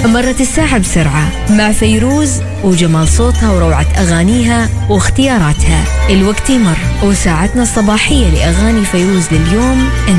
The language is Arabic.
مرت الساعة بسرعة مع فيروز وجمال صوتها وروعة أغانيها واختياراتها. الوقت يمر وساعتنا الصباحية لأغاني فيروز لليوم